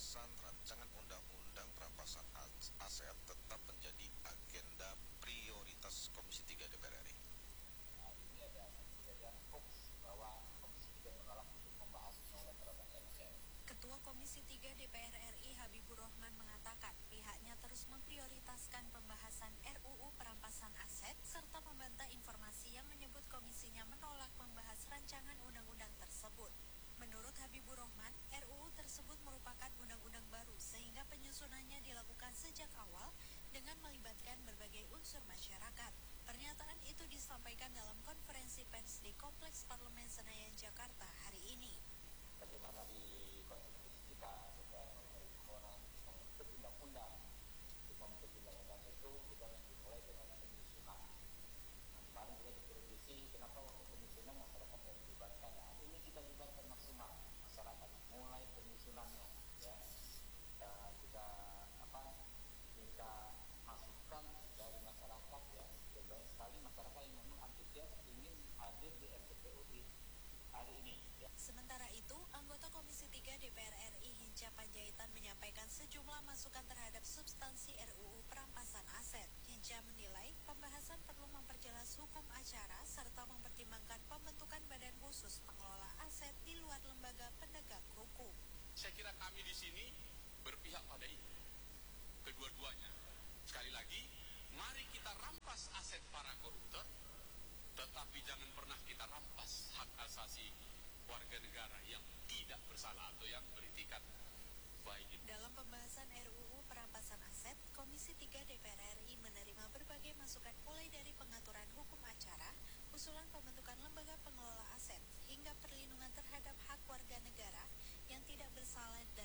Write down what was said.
pembahasan rancangan undang-undang perampasan aset tetap menjadi agenda prioritas Komisi 3 DPR RI. Ini ada kejadian hoax bahwa Komisi 3 menolak untuk membahas undang-undang perampasan aset. Ketua Komisi 3 DPR RI Habibur Rahman mengatakan pihaknya terus memprioritaskan pembahasan RUU perampasan aset serta membantah informasi yang menyebut komisinya menolak membahas rancangan undang-undang tersebut. Menurut Habibur Rahman, RUU tersebut merupakan undang-undang baru sehingga penyusunannya dilakukan sejak awal dengan melibatkan berbagai unsur masyarakat. Pernyataan itu disampaikan dalam konferensi pers di Kompleks Parlemen Senayan, Jakarta hari ini. Bagaimana di konstitusi kita DPR memiliki kewenangan membentuk undang-undang. Untuk membentuk undang-undang itu kita harus dimulai dengan penyusunan. Kemarin kita dikritisi kenapa waktu penyusunan masyarakat yang dilibatkan. Nah, ini kita libatkan maksimal masyarakat mulai penyusunannya, ya. Kita minta masukan dari masyarakat, ya. Dan banyak sekali masyarakat yang memang antusias ingin hadir di RPUI hari ini, ya. Sementara itu, anggota Komisi 3 DPR RI Hinca Panjaitan menyampaikan sejumlah masukan terhadap substansi RUU perampasan aset. Hinca menilai pembahasan perlu memperjelas hukum acara serta mempertimbangkan pembentukan badan khusus pengelola aset di luar lembaga penegak hukum. Saya kira kami di sini berpihak pada ini, kedua-duanya. Sekali lagi, mari kita rampas aset para koruptor, tetapi jangan pernah kita rampas hak asasi warga negara yang tidak bersalah atau yang beritikat baik. Dalam pembahasan RUU perampasan aset, Komisi 3 DPR RI menerima berbagai masukan mulai dari pengaturan hukum acara, usulan pembentukan lembaga pengelola aset, hingga perlindungan terhadap hak warga negara yang tidak bersalah